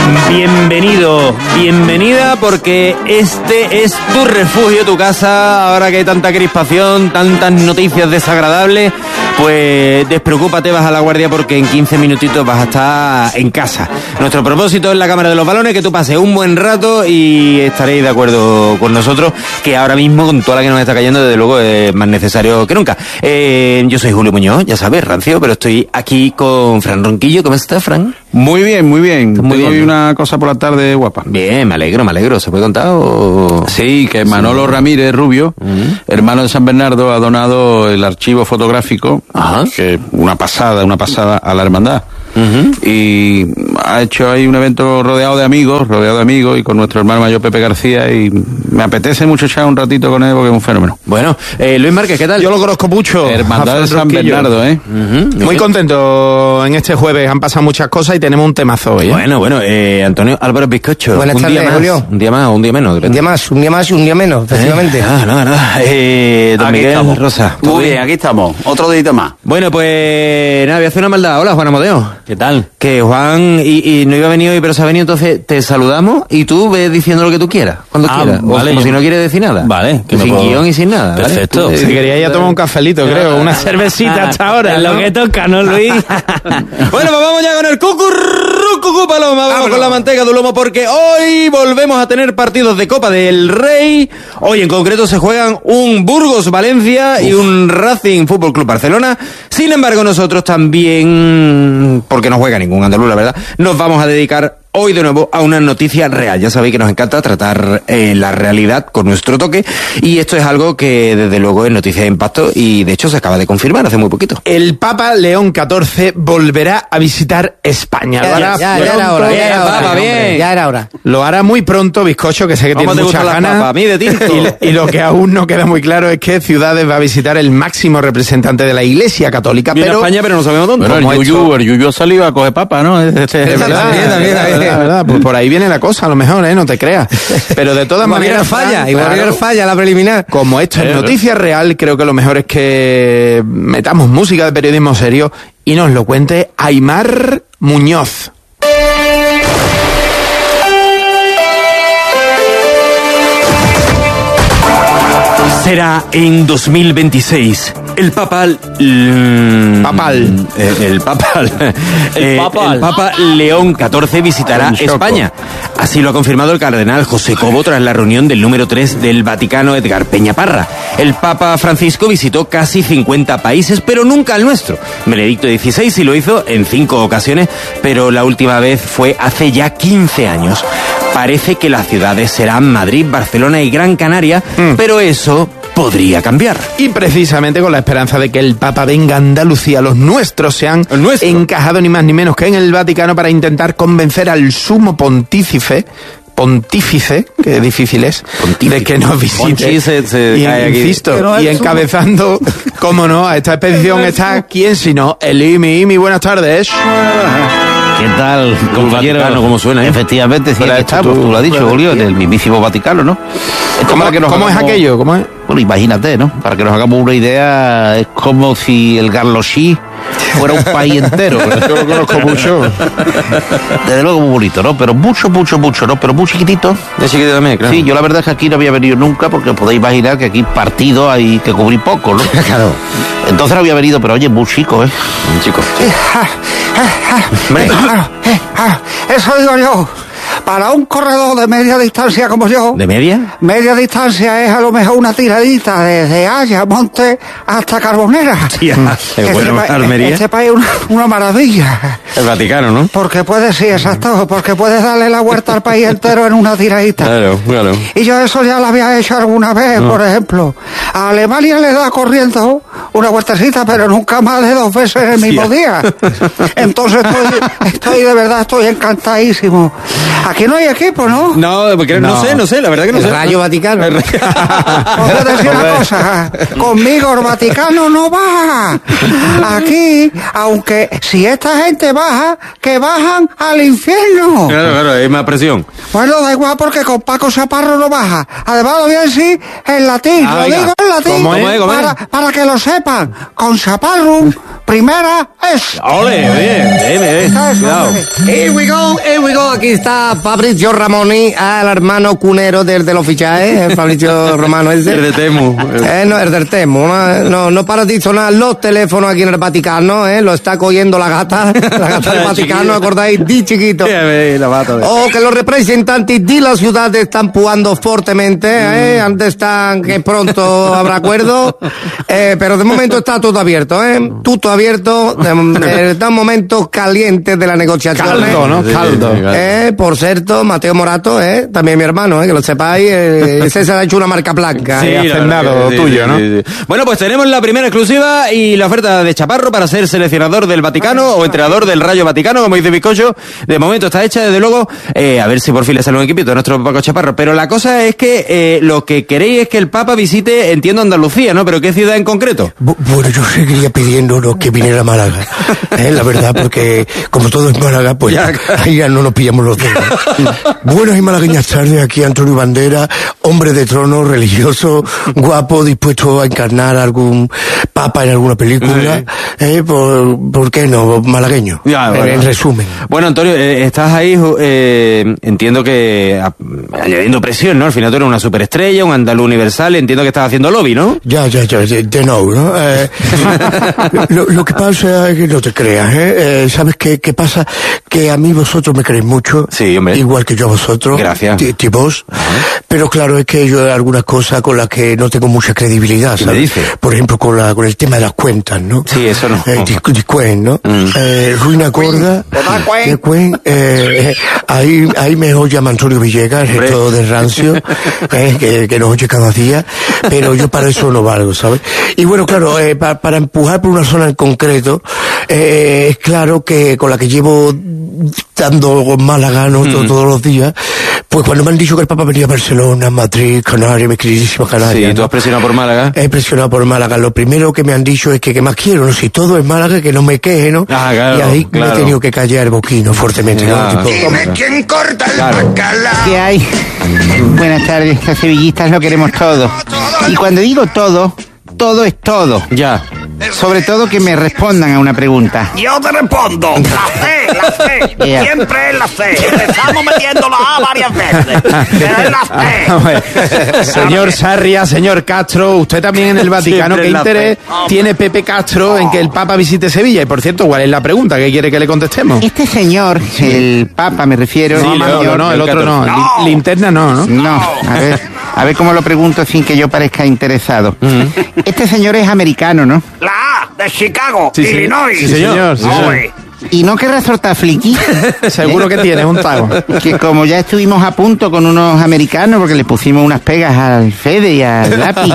Bienvenido, bienvenida, porque este es tu refugio, tu casa. Ahora que hay tanta crispación, tantas noticias desagradables, pues despreocúpate, baja la guardia, porque en 15 minutitos vas a estar en casa. Nuestro propósito es la Cámara de los Balones, que tú pases un buen rato y estaréis de acuerdo con nosotros, que ahora mismo, con toda la que nos está cayendo, desde luego es más necesario que nunca. Yo soy Julio Muñoz, ya sabes, rancio, pero estoy aquí con Fran Ronquillo. ¿Cómo estás, Fran? Muy bien, muy bien. Muy bien, hoy ¿no? Una cosa por la tarde guapa. Bien, me alegro. ¿Se puede contar o...? Sí, que Manolo Ramírez Rubio, hermano de San Bernardo, ha donado el archivo fotográfico, que una pasada a la hermandad. Y ha hecho ahí un evento rodeado de amigos, y con nuestro hermano mayor Pepe García, y me apetece mucho echar un ratito con él porque es un fenómeno. Bueno, Luis Márquez, ¿qué tal? Yo lo conozco mucho. Hermandad de San Bernardo, Muy contento en este jueves, han pasado muchas cosas y tenemos un temazo hoy, ¿eh? Bueno, Antonio Álvarez Bizcocho. Buenas un tardes, día más, Julio. un día más o un día menos. Un día más y un día menos, efectivamente. Nada. Don Aquí Miguel estamos. Rosa. Muy bien, aquí estamos. Otro día más. Bueno, pues nada, voy a hacer una maldad. Hola, Juan Amodeo. ¿Qué tal? Que Juan y no iba a venir hoy, pero se ha venido, entonces te saludamos y tú ves diciendo lo que tú quieras, cuando quieras. Vale. O como si no quieres decir nada. Vale, que sin me puedo- guión y sin nada. ¿vale? Perfecto. Tú, Si quería ir a tomar un cafelito, creo, una cervecita hasta ahora, Es lo ¿no? que toca, ¿no, Luis? Bueno, pues vamos ya con el cucú paloma, vamos con la manteca de lomo, porque hoy volvemos a tener partidos de Copa del Rey. Hoy en concreto se juegan un Burgos-Valencia y un Racing Fútbol Club Barcelona. Sin embargo, nosotros también, porque no juega ningún andaluz, la verdad, nos vamos a dedicar hoy de nuevo a una noticia real. Ya sabéis que nos encanta tratar la realidad con nuestro toque, y esto es algo que desde luego es noticia de impacto y de hecho se acaba de confirmar hace muy poquito. El Papa León XIV volverá a visitar España. Lo hará Ya era pronto. hora, Papa, bien. ya era hora. Lo hará muy pronto, Bizcocho, que sé que ¿Cómo tiene te muchas gustan las ganas. papas? A mí de tinto. Y lo que aún no queda muy claro es qué ciudades va a visitar el máximo representante de la Iglesia Católica. Viene a Pero España, pero no sabemos dónde. Bueno, Como el Yuyu ha salido a coger papa, ¿no? Es verdad, es verdad. Pues por ahí viene la cosa, a lo mejor, no te creas. Pero de todas maneras, falla, claro, falla la preliminar. como esto es noticia real, creo que lo mejor es que metamos música de periodismo serio y nos lo cuente Aimar Muñoz. Será en 2026. El papal... Papal. El Papa León XIV visitará Un choco. España. Así lo ha confirmado el cardenal José Cobo tras la reunión del número 3 del Vaticano, Edgar Peñaparra. El Papa Francisco visitó casi 50 países, pero nunca el nuestro. Benedicto XVI sí lo hizo en 5 ocasiones, pero la última vez fue hace ya 15 años. Parece que las ciudades serán Madrid, Barcelona y Gran Canaria, pero eso podría cambiar. Y precisamente con la esperanza de que el Papa venga a Andalucía, los nuestros se han ¿El nuestro? encajado ni más ni menos que en el Vaticano para intentar convencer al sumo pontífice, que difícil es, de que nos visite. Ponchi se y, cae aquí. insisto, Pero no y es encabezando, cómo no, a esta expedición está, ¿quién sino? El Imi, buenas tardes. ¿Qué tal, compañero? Vaticano, ¿cómo suena, eh? Efectivamente, sí, Pero aquí está estamos, tú lo has dicho, Julio, en el mismísimo Vaticano, ¿no? Esto ¿Cómo, para que nos cómo es hagamos- aquello? ¿Cómo es? Bueno, imagínate, ¿no? Para que nos hagamos una idea, es como si el Garlochí fuera un país entero. Yo lo conozco mucho. Desde luego muy bonito, ¿no? Pero mucho, ¿no? Pero muy chiquitito. De chiquito también, claro. Sí, yo la verdad es que aquí no había venido nunca, porque os podéis imaginar que aquí partidos hay que cubrir poco, ¿no? Claro. Entonces no había venido, pero oye, muy chico, ¿eh? Chicos. Eso digo yo. Para un corredor de media distancia como yo, ¿De media? media distancia es a lo mejor una tiradita desde Ayamonte hasta Carbonera. Tía, qué bueno, Almería. Este país es una maravilla. El Vaticano, ¿no? Porque puedes, sí, exacto, porque puedes darle la vuelta al país entero en una tiradita. Claro. Y yo eso ya lo había hecho alguna vez, por ejemplo. A Alemania le da corriendo una vueltecita, pero nunca más de 2 veces en el mismo día. Entonces estoy de verdad, estoy encantadísimo. Aquí Aquí no hay equipo, ¿no? No, porque no sé, la verdad que no El sé. Rayo Vaticano. Os voy a decir una cosa, conmigo el Vaticano no baja. Aquí, aunque si esta gente baja, que bajan al infierno. Claro, hay más presión. Bueno, da igual porque con Paco Chaparro no baja. Además lo voy a decir en latín, Ah, lo venga. digo en latín. ¿Cómo es? Para que lo sepan. Con Chaparro, primera es. Ole, bien. Cuidado. Here we go. Aquí está Fabrizio Ramoni, el hermano cunero del oficial, el Fabrizio Romano ese. El de Temu. No, el del Temo. No para de sonar los teléfonos aquí en el Vaticano, lo está cogiendo la gata del Vaticano, ¿acordáis? Di chiquito. Que los representantes de la ciudad están pujando fuertemente, antes están que pronto habrá acuerdo, pero de momento está todo abierto, todo abierto, está un momento caliente de la negociación. Caldo, ¿no? Caldo. Por cierto, Mateo Morato, también mi hermano, que lo sepáis, ese se ha hecho una marca blanca. Sí, hacendado tuyo, ¿no? Sí. Bueno, pues tenemos la primera exclusiva y la oferta de Chaparro para ser seleccionador del Vaticano o entrenador del Rayo Vaticano, como dice Bizcocho. De momento está hecha, desde luego, a ver si por fin le sale un equipito a nuestro Paco Chaparro. Pero la cosa es que lo que queréis es que el Papa visite, entiendo, Andalucía, ¿no? Pero ¿qué ciudad en concreto? Bueno, yo seguiría pidiéndonos que viniera a Málaga, la verdad, porque como todo es Málaga, pues ahí ya no nos pillamos los dedos. Buenas y malagueñas tardes, aquí Antonio Bandera, hombre de trono, religioso, guapo, dispuesto a encarnar a algún papa en alguna película, ¿por qué no? Malagueño, Ya, bueno. en resumen. Bueno, Antonio, estás ahí, entiendo que añadiendo presión, ¿no? Al final tú eres una superestrella, un andaluz universal, entiendo que estás haciendo lobby, ¿no? Ya, de nuevo, ¿no? Lo que pasa es que no te creas, ¿sabes qué pasa? Que a mí vosotros me queréis mucho. Sí, hombre. Igual que yo a vosotros. Gracias. Vos. Pero claro, es que yo hay algunas cosas con las que no tengo mucha credibilidad, ¿Qué ¿sabes? me dices? Por ejemplo, con el tema de las cuentas, ¿no? Sí, eso no. Discuen, ¿no? Ruina gorda. Discuen, ahí mejor llama Antonio Villegas, el todo de rancio, que nos oye cada día, pero yo para eso no valgo, ¿sabes? Y bueno, claro, para empujar por una zona en concreto, es claro que con la que llevo dando Málaga, ¿no? Todos los días, pues cuando me han dicho que el Papa venía a Barcelona, Madrid, Canarias, mi queridísima Canarias. Sí, tú has presionado por Málaga. He presionado por Málaga. Lo primero que me han dicho es que más quiero, ¿no? Si todo es Málaga, que no me queje, ¿no? Ah, claro, y ahí claro. me he tenido que callar boquino fuertemente, ¿no? Ah, Tipo, Dime quién corta el bacalao. ¿Qué hay? Buenas tardes, los sevillistas lo queremos todo. Y cuando digo todo, todo es todo. Ya. Sobre todo que me respondan a una pregunta. Yo te respondo, la C, Yeah. siempre es la C. Empezamos metiendo la A varias veces, pero es la C. Señor Sarria, señor Castro, usted también en el Vaticano, Siempre ¿qué la interés fe. tiene Pepe Castro en que el Papa visite Sevilla? Y por cierto, ¿cuál es la pregunta que quiere que le contestemos? Este señor, el Papa me refiero. No, Manolo, no, el otro no. No. Linterna no, ¿no? No, a ver cómo lo pregunto sin que yo parezca interesado. Este señor es americano, ¿no? La A de Chicago, Sí, sí. Illinois. Sí, señor. Sí, señor. Oye, Y no querrá soltar fliqui. Seguro que tiene un tago. Que como ya estuvimos a punto con unos americanos porque le pusimos unas pegas al Fede y al lápiz.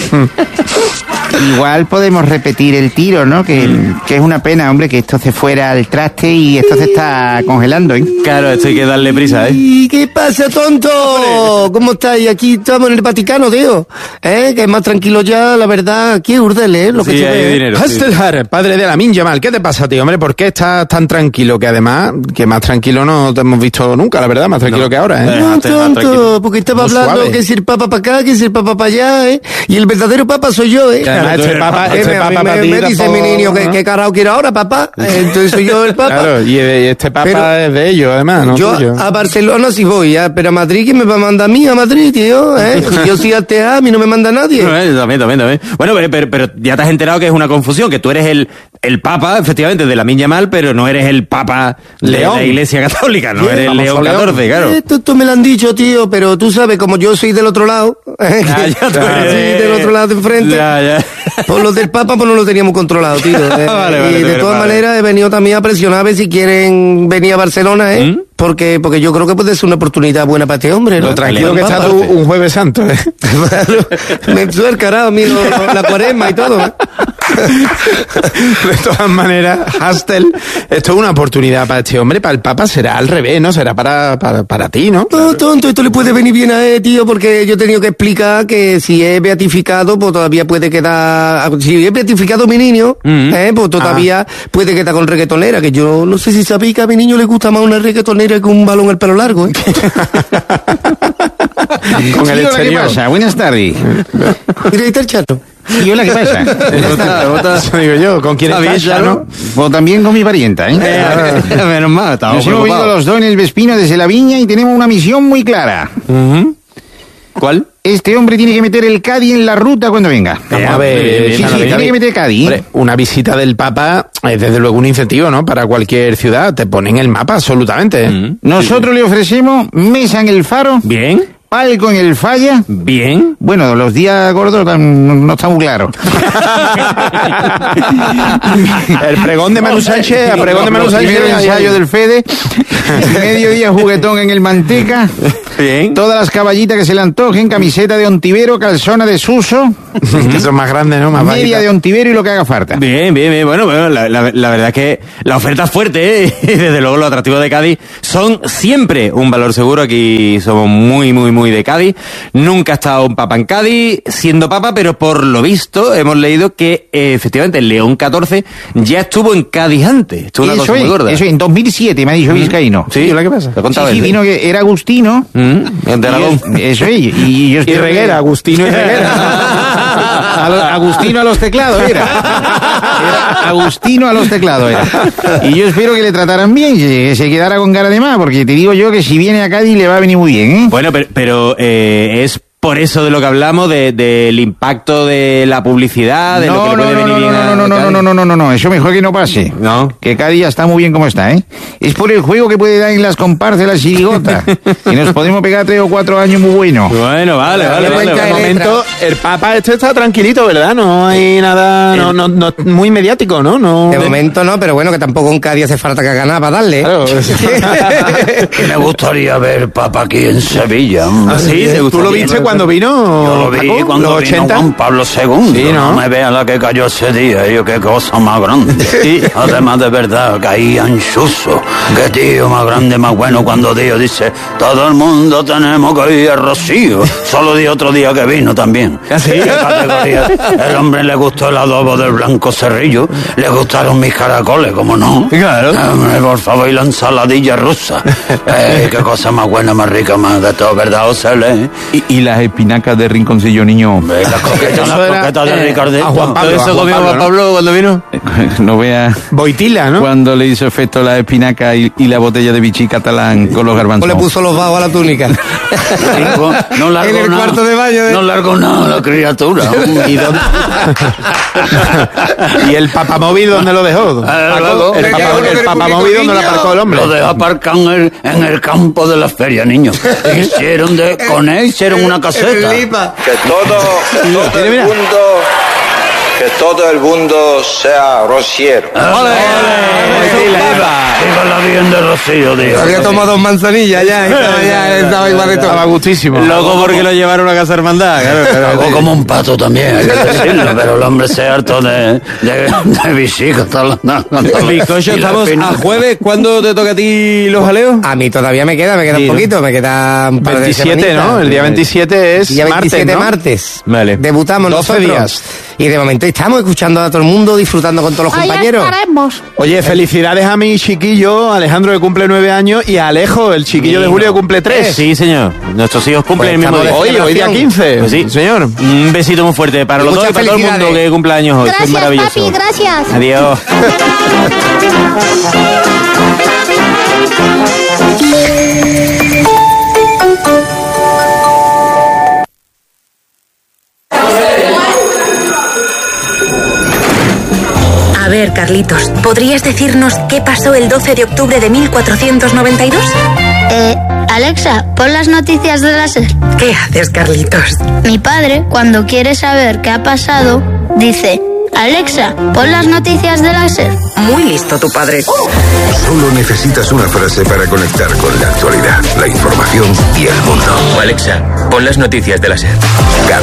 Igual podemos repetir el tiro, ¿no? Que es una pena, hombre, que esto se fuera al traste y esto se está congelando, ¿eh? Claro, esto hay que darle prisa, ¿eh? ¿Y qué pasa, tonto? ¿Cómo estáis? Aquí estamos en el Vaticano, tío. Que es más tranquilo ya, la verdad. Aquí es Urdele, lo que Sí, se hay ve. dinero. sí. Hastelhar, padre de Lamin Yamal, ¿qué te pasa, tío? Hombre, ¿por qué estás tan tranquilo? Que además, que más tranquilo no te hemos visto nunca, la verdad, más tranquilo que ahora, ¿eh? No, Déjate, tonto, tranquilo. porque estaba Muy hablando suave. que si el Papa para acá, que si el Papa para allá, Y el verdadero Papa soy yo, Claro, tú este eres Papa, Papa. este A mí Papa para ti me dice tampoco, mi niño ¿no? que carajo quiero ahora, papá. Entonces soy yo el Papa. Claro, y este Papa Pero es de ellos, además, ¿no? Yo tuyo. a Barcelona sí voy, pero a Madrid, ¿quién me va a mandar a mí a Madrid, tío? Yo sí al TEA, a mí no me manda nadie. También. Bueno, pero ya te has enterado que es una confusión, que tú eres el Papa, efectivamente, de Lamin Yamal, pero no eres el Papa de León. la Iglesia Católica, no Bien, eres famoso León León. XIV, claro. Esto me lo han dicho, tío, pero tú sabes, como yo soy del otro lado, Ya tú eres- del otro lado de enfrente, Ya. por los del Papa pues no lo teníamos controlado, tío. Vale, y tú de eres todas padre. maneras he venido también a presionar a ver si quieren venir a Barcelona, porque yo creo que puede ser una oportunidad buena para este hombre, ¿no? Lo tranquilo que está tú un Jueves Santo, ¿eh? Me sube el carajo, miro la cuaresma y todo, ¿eh? De todas maneras, Hastel, esto es una oportunidad para este hombre, para el Papa será al revés, ¿no? Será para ti, ¿no? No, tonto, esto le puede venir bien a él, tío, porque yo he tenido que explicar que si es beatificado, pues todavía puede quedar... Si es beatificado mi niño, pues todavía puede quedar con reggaetonera, que yo no sé si sabéis que a mi niño le gusta más una reggaetonera que un balón al pelo largo, ¿eh? Con el exterior. ¿Qué pasa? Buenas tardes. Mira, ahí está el chato. ¿Y hola, qué pasa? Eso digo yo, ¿con quién estás, no? O también con mi parienta, ¿eh? Menos mal, nos hemos ido los dos en el Vespino desde la viña y tenemos una misión muy clara. ¿Cuál? Este hombre tiene que meter el Cádiz en la ruta cuando venga. Vamos a ver, sí, tiene que meter el Cádiz. Hombre, una visita del Papa es desde luego un incentivo, ¿no? Para cualquier ciudad, te ponen el mapa absolutamente. Nosotros le ofrecemos mesa en el Faro. Bien. Palco en el Falla. Bien. Bueno, los días gordos no está muy claro. El pregón de Manu Sánchez, el pregón de Manu Sánchez, el ensayo del Fede. Mediodía juguetón en el Manteca. Bien. Todas las caballitas que se le antojen, camiseta de Ontivero, calzona de Suso. Que son más grandes, ¿no? Más media bajitas. de Ontivero y lo que haga falta. Bien. Bueno, la verdad es que la oferta es fuerte, ¿eh? Y desde luego los atractivos de Cádiz son siempre un valor seguro. Aquí somos muy de Cádiz. Nunca ha estado un papa en Cádiz siendo papa, pero por lo visto hemos leído que efectivamente León XIV ya estuvo en Cádiz antes. Esto es una cosa muy gorda. Eso en 2007 me ha dicho Vizcaíno. Sí, ¿qué pasa? Te contaba sí, vino que era Agustino. De Aragón. Eso es. Y yo Y Reguera, Agustino y Reguera. Agustino a los teclados era. Agustino a los teclados era. Y yo espero que le trataran bien, que se quedara con cara de más, porque te digo yo que si viene a Cádiz le va a venir muy bien, ¿eh? Bueno, pero es por eso de lo que hablamos, del impacto de la publicidad, de lo que le puede venir bien a Cádiz. No, eso mejor que no pase. No. Que Cádiz ya está muy bien como está, ¿eh? Es por el juego que puede dar en las comparsas de la chirigota. Que nos podemos pegar 3 o 4 años muy buenos. Bueno, vale. De momento, el Papa está tranquilito, ¿verdad? No hay nada, no muy mediático, ¿no? De momento no, pero bueno, que tampoco en Cádiz hace falta que ganar para darle. Claro. Que me gustaría ver Papa aquí en Sevilla. ¿Ah, sí? ¿Tú lo viste cuando vino? Yo lo vi Paco, cuando los vino 80. Juan Pablo II. Sí, ¿no? No me vean la que cayó ese día, yo qué cosa más grande. Sí. Además de verdad, caía en chuzo. Qué tío más grande, más bueno cuando Dios dice, todo el mundo tenemos que ir a Rocío. Solo di otro día que vino también. ¿Sí? ¿Qué categoría? El hombre le gustó el adobo del Blanco Cerrillo, le gustaron mis caracoles, ¿cómo no? Claro. Hombre, por favor, y la ensaladilla rusa. Qué cosa más buena, más rica, más de todo, ¿verdad, Ocele? Y las espinacas de Rinconcillo Niño. Las coquetas de Ricardito. a Juan Pablo, ¿Todo eso comió Juan Pablo cuando vino? No vea Boitila, ¿no? cuando le hizo efecto la espinaca y la botella de bichí catalán con los O garbanzos. le puso los bajos a la túnica. No largo En el nada. cuarto de baño, ¿eh? No largo nada la criatura. ¿Y el papamóvil dónde lo dejó? Luego, el papamóvil dónde lo aparcó el hombre. Lo dejó aparcado en el campo de la feria, niño. Con él hicieron una caseta. Que todo el mundo sea rociero. Viva la bien de Rocío, tío. Había tomado 2 manzanillas estaba igual de todo. Estaba gustísimo. Loco porque lo llevaron a casa hermandad. Claro. Hago como un pato también, hay que decirlo, pero el hombre se harto de visitas. Bizcocho, estamos a jueves. ¿Cuándo te toca a ti los jaleos? A mí todavía me queda un poquito, me queda un par de 27, semanitas. ¿no? El día 27 es Día 27 martes, ¿no? martes. Vale. Debutamos 12 nosotros. días. Y de momento estamos escuchando a todo el mundo, disfrutando con todos los compañeros. Oye, felicidades a mi chiquillo, Alejandro, que cumple 9 años, y a Alejo, el chiquillo de Julio, que cumple 3. Sí, señor. Nuestros hijos cumplen el mismo día. Hoy día 15. Pues sí. Señor. Un besito muy fuerte para los dos y para todo el mundo que cumple años hoy. Gracias, es maravilloso. papi, gracias. Adiós. A ver, Carlitos, ¿podrías decirnos qué pasó el 12 de octubre de 1492? Alexa, pon las noticias de la SER. ¿Qué haces, Carlitos? Mi padre, cuando quiere saber qué ha pasado, dice: Alexa, pon las noticias de la SER. Muy listo tu padre. Solo necesitas una frase para conectar con la actualidad, la información y el mundo. Alexa, pon las noticias de la SER.